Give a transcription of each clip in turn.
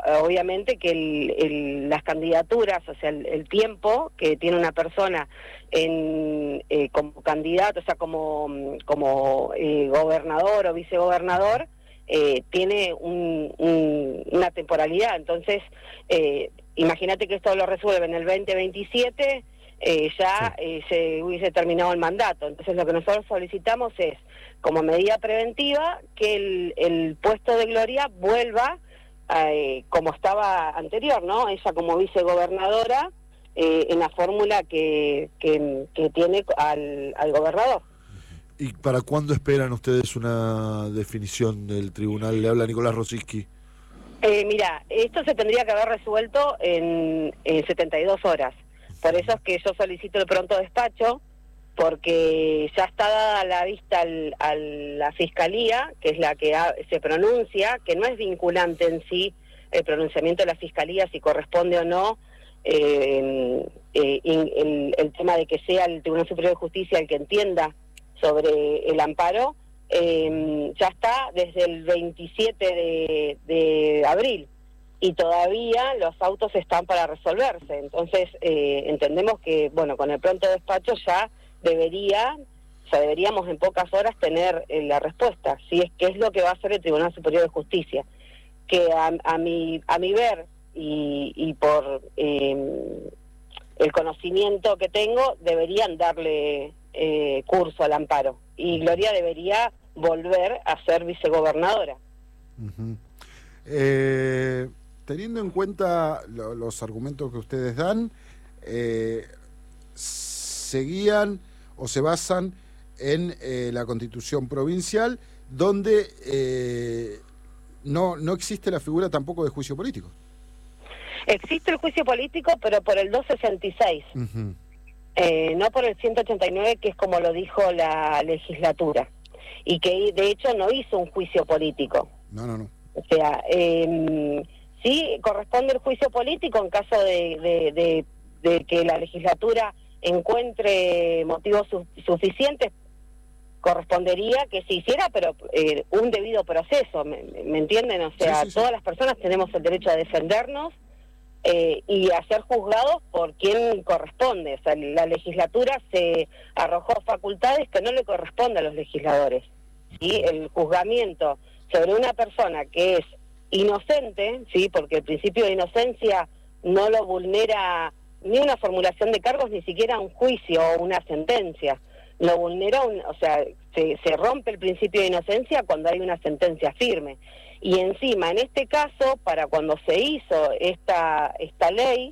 obviamente que las candidaturas, o sea, el tiempo que tiene una persona como candidato, o sea, como gobernador o vicegobernador, tiene una temporalidad. Entonces, imagínate que esto lo resuelve en el 2027, se hubiese terminado el mandato. Entonces, lo que nosotros solicitamos es, como medida preventiva, que el puesto de Gloria vuelva como estaba anterior, ¿no? Ella como vicegobernadora, en la fórmula que tiene al gobernador. ¿Y para cuándo esperan ustedes una definición del tribunal? Le habla Nicolás Rosiski. Mira, esto se tendría que haber resuelto en 72 horas. Por eso es que yo solicito el pronto despacho, porque ya está dada la vista a la Fiscalía, que es la que se pronuncia, que no es vinculante en sí el pronunciamiento de la Fiscalía, si corresponde o no, el tema de que sea el Tribunal Superior de Justicia el que entienda sobre el amparo, ya está desde el 27 de abril. Y todavía los autos están para resolverse. Entonces, entendemos que, bueno, con el pronto despacho ya deberíamos en pocas horas tener la respuesta, si es que es lo que va a hacer el Tribunal Superior de Justicia, que a mi ver y por el conocimiento que tengo, deberían darle curso al amparo, y Gloria debería volver a ser vicegobernadora. Uh-huh. Teniendo en cuenta los argumentos que ustedes dan, seguían o se basan en la Constitución provincial, donde no existe la figura tampoco de juicio político. Existe el juicio político, pero por el 266, uh-huh. No por el 189, que es como lo dijo la legislatura, y que de hecho no hizo un juicio político. No. O sea, sí corresponde el juicio político en caso de que la legislatura encuentre motivos suficientes, correspondería que se hiciera, pero un debido proceso, ¿me entienden? O sea, sí. Todas las personas tenemos el derecho a defendernos y a ser juzgados por quien corresponde. O sea, la legislatura se arrojó facultades que no le corresponden a los legisladores. ¿Sí? El juzgamiento sobre una persona que es inocente, sí, porque el principio de inocencia no lo vulnera ni una formulación de cargos, ni siquiera un juicio o una sentencia. Lo vulnera, o sea, se rompe el principio de inocencia cuando hay una sentencia firme. Y encima, en este caso, para cuando se hizo esta ley,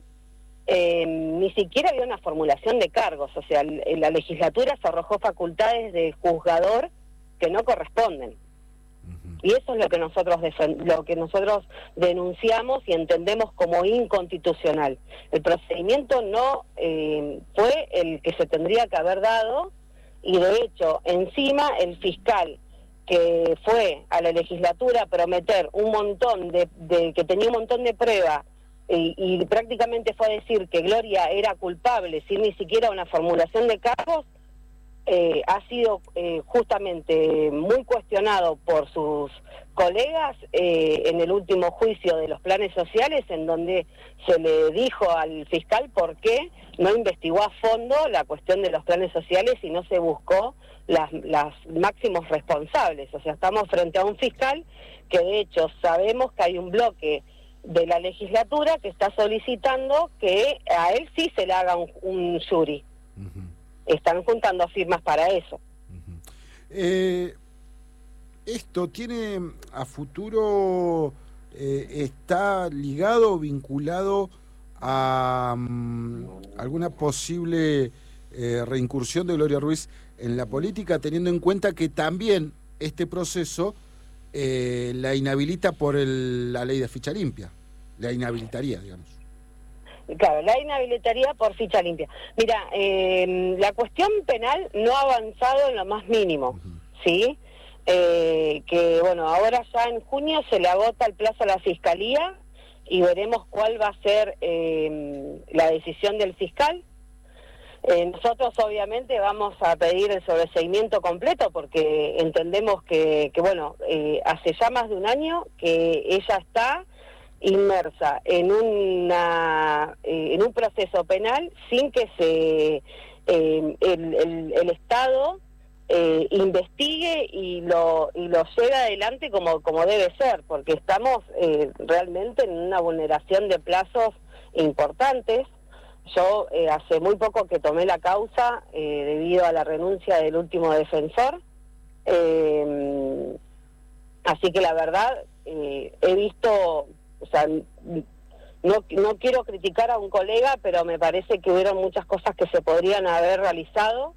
ni siquiera había una formulación de cargos. O sea, la legislatura se arrojó facultades de juzgador que no corresponden. Uh-huh. Y eso es lo que nosotros denunciamos y entendemos como inconstitucional. El procedimiento no fue el que se tendría que haber dado, y de hecho, encima, el fiscal que fue a la legislatura a prometer un montón que tenía un montón de pruebas y prácticamente fue a decir que Gloria era culpable sin ni siquiera una formulación de cargos, ha sido justamente muy cuestionado por sus colegas en el último juicio de los planes sociales, en donde se le dijo al fiscal por qué no investigó a fondo la cuestión de los planes sociales y no se buscó las máximos responsables. O sea, estamos frente a un fiscal que de hecho sabemos que hay un bloque de la legislatura que está solicitando que a él sí se le haga un jury. Uh-huh. Están juntando firmas para eso. Uh-huh. ¿Esto tiene a futuro, está ligado o vinculado a alguna posible reincursión de Gloria Ruiz en la política, teniendo en cuenta que también este proceso la inhabilita por la ley de ficha limpia? La inhabilitaría, digamos. Claro, la inhabilitaría por ficha limpia. Mira, la cuestión penal no ha avanzado en lo más mínimo, uh-huh. ¿Sí? Que bueno, ahora ya en junio se le agota el plazo a la Fiscalía y veremos cuál va a ser la decisión del fiscal. Nosotros obviamente vamos a pedir el sobreseimiento completo porque entendemos que bueno, hace ya más de un año que ella está inmersa en un proceso penal sin que el Estado investigue y lo lleve adelante como debe ser, porque estamos realmente en una vulneración de plazos importantes. Yo hace muy poco que tomé la causa debido a la renuncia del último defensor, así que la verdad he visto, o sea, no quiero criticar a un colega, pero me parece que hubieron muchas cosas que se podrían haber realizado.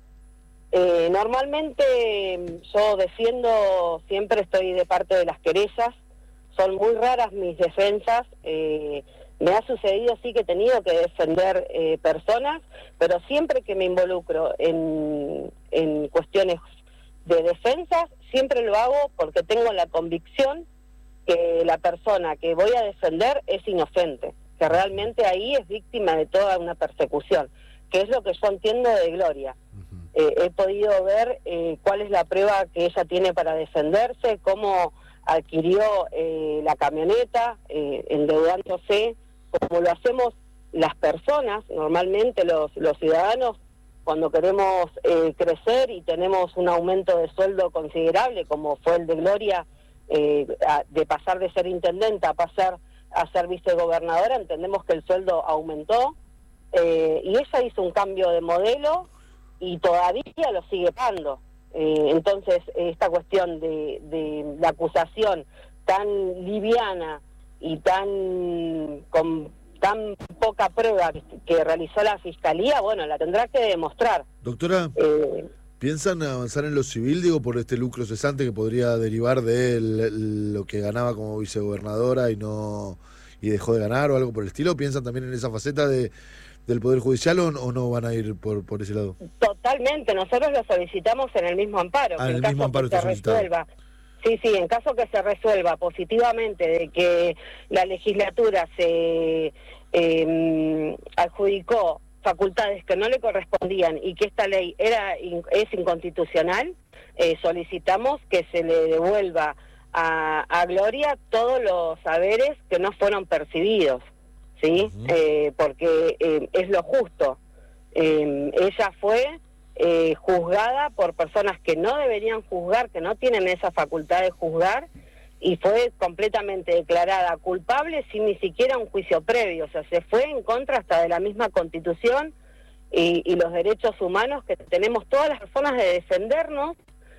Normalmente yo defiendo, siempre estoy de parte de las querellas, son muy raras mis defensas, me ha sucedido sí que he tenido que defender personas, pero siempre que me involucro en cuestiones de defensas, siempre lo hago porque tengo la convicción que la persona que voy a defender es inocente, que realmente ahí es víctima de toda una persecución, que es lo que yo entiendo de Gloria. He podido ver cuál es la prueba que ella tiene para defenderse, cómo adquirió la camioneta, endeudándose, como lo hacemos las personas, normalmente los ciudadanos, cuando queremos crecer y tenemos un aumento de sueldo considerable, como fue el de Gloria, de pasar de ser intendenta a ser vicegobernadora, entendemos que el sueldo aumentó, y ella hizo un cambio de modelo y todavía lo sigue pagando. Entonces, esta cuestión de la acusación tan liviana y con tan poca prueba que realizó la Fiscalía, bueno, la tendrá que demostrar. Doctora, ¿piensan avanzar en lo civil, digo, por este lucro cesante que podría derivar de lo que ganaba como vicegobernadora y dejó de ganar o algo por el estilo? ¿Piensan también en esa faceta del Poder Judicial o no van a ir por ese lado? Totalmente, nosotros lo solicitamos en el mismo amparo. En el mismo amparo está solicitado. Sí, en caso que se resuelva positivamente de que la legislatura se adjudicó facultades que no le correspondían y que esta ley es inconstitucional, solicitamos que se le devuelva a Gloria todos los saberes que no fueron percibidos, ¿sí? Porque es lo justo. Ella fue juzgada por personas que no deberían juzgar, que no tienen esa facultad de juzgar, y fue completamente declarada culpable sin ni siquiera un juicio previo. O sea, se fue en contra hasta de la misma Constitución y los derechos humanos que tenemos todas las personas de defendernos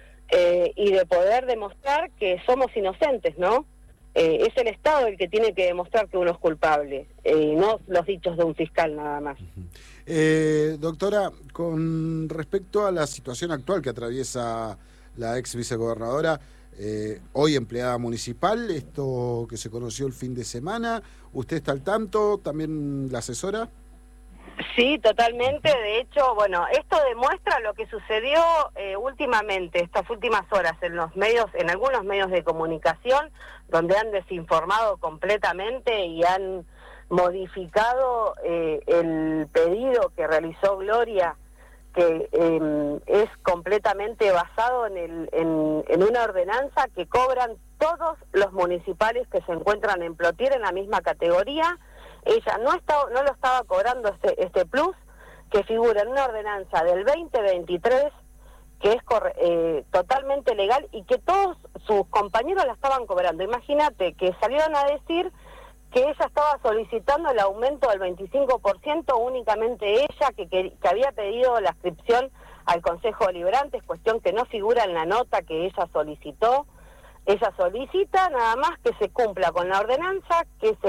y de poder demostrar que somos inocentes, ¿no? Es el Estado el que tiene que demostrar que uno es culpable, no los dichos de un fiscal nada más. Doctora, con respecto a la situación actual que atraviesa la ex vicegobernadora, hoy empleada municipal, esto que se conoció el fin de semana, ¿usted está al tanto? ¿También la asesora? Sí, totalmente. De hecho, bueno, esto demuestra lo que sucedió últimamente, estas últimas horas, en algunos medios de comunicación, donde han desinformado completamente y han modificado el pedido que realizó Gloria, que es completamente basado en una ordenanza que cobran todos los municipales que se encuentran en Plotier en la misma categoría. Ella no lo estaba cobrando este plus, que figura en una ordenanza del 2023, que es totalmente legal y que todos sus compañeros la estaban cobrando. Imagínate que salieron a decir que ella estaba solicitando el aumento del 25%, únicamente ella, que había pedido la inscripción al Consejo Deliberante, cuestión que no figura en la nota que ella solicitó. Ella solicita nada más que se cumpla con la ordenanza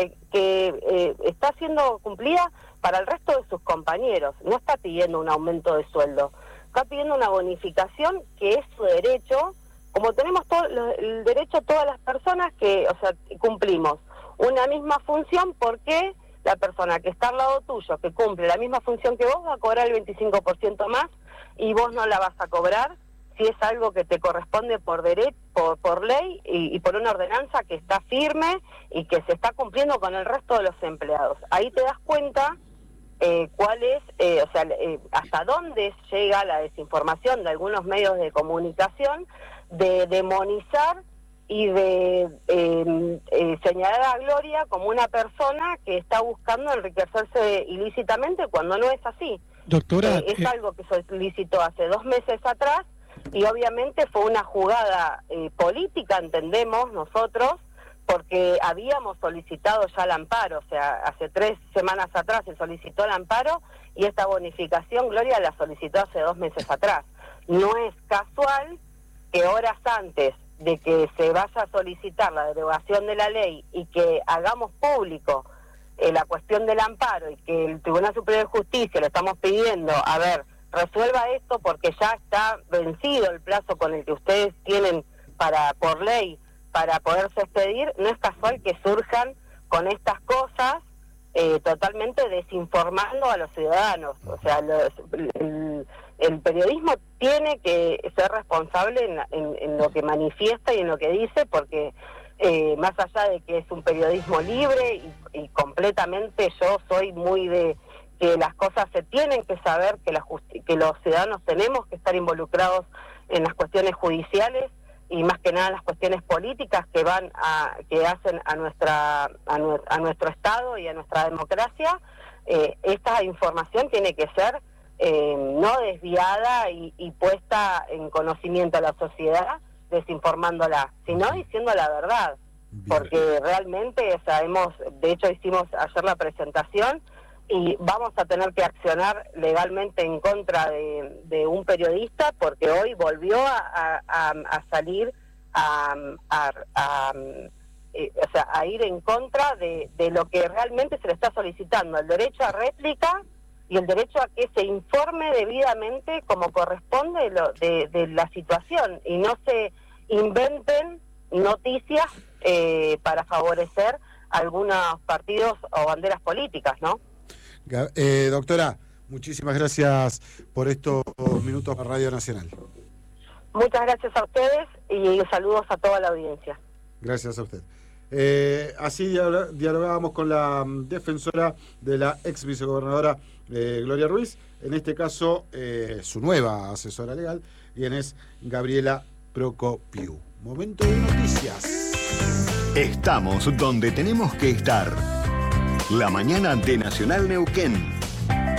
que está siendo cumplida para el resto de sus compañeros. No está pidiendo un aumento de sueldo, está pidiendo una bonificación que es su derecho, como tenemos el derecho todas las personas que, o sea, cumplimos una misma función, porque la persona que está al lado tuyo, que cumple la misma función que vos, va a cobrar el 25% más y vos no la vas a cobrar si es algo que te corresponde por ley y por una ordenanza que está firme y que se está cumpliendo con el resto de los empleados. Ahí te das cuenta cuál es, hasta dónde llega la desinformación de algunos medios de comunicación de demonizar y de señalar a Gloria como una persona que está buscando enriquecerse ilícitamente cuando no es así. Doctora, es algo que solicitó hace 2 meses atrás y obviamente fue una jugada política, entendemos nosotros, porque habíamos solicitado ya el amparo, o sea, hace 3 semanas atrás se solicitó el amparo y esta bonificación Gloria la solicitó hace 2 meses atrás. No es casual que horas antes de que se vaya a solicitar la derogación de la ley y que hagamos público la cuestión del amparo y que el Tribunal Superior de Justicia le estamos pidiendo, a ver, resuelva esto porque ya está vencido el plazo con el que ustedes tienen por ley para poderse expedir, no es casual que surjan con estas cosas totalmente desinformando a los ciudadanos. O sea, el periodismo tiene que ser responsable en lo que manifiesta y en lo que dice, porque más allá de que es un periodismo libre y completamente yo soy muy de que las cosas se tienen que saber, que los ciudadanos tenemos que estar involucrados en las cuestiones judiciales y más que nada en las cuestiones políticas que hacen a nuestro Estado y a nuestra democracia. Esta información tiene que ser no desviada y puesta en conocimiento a la sociedad, desinformándola, sino diciendo la verdad. Bien. Porque realmente, o sea, de hecho hicimos ayer la presentación y vamos a tener que accionar legalmente en contra de un periodista porque hoy volvió a salir a ir en contra de lo que realmente se le está solicitando, el derecho a réplica y el derecho a que se informe debidamente como corresponde de la situación y no se inventen noticias para favorecer algunos partidos o banderas políticas, ¿no? Doctora, muchísimas gracias por estos minutos a Radio Nacional. Muchas gracias a ustedes y saludos a toda la audiencia. Gracias a usted. Así dialogábamos con la defensora de la ex vicegobernadora Gloria Ruiz, en este caso su nueva asesora legal, quien es Gabriela Procopiu. Momento de noticias. Estamos donde tenemos que estar. La mañana de Nacional Neuquén.